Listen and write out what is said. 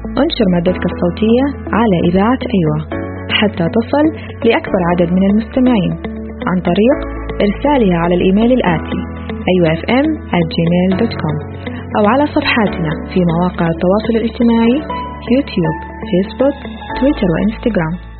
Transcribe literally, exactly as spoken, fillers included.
انشر مادتك الصوتية على إذاعة أيوة حتى تصل لأكبر عدد من المستمعين عن طريق إرسالها على الإيميل الآتي أيوة إف إم آت جيميل دوت كوم أو على صفحاتنا في مواقع التواصل الاجتماعي يوتيوب، فيسبوك، تويتر وإنستغرام.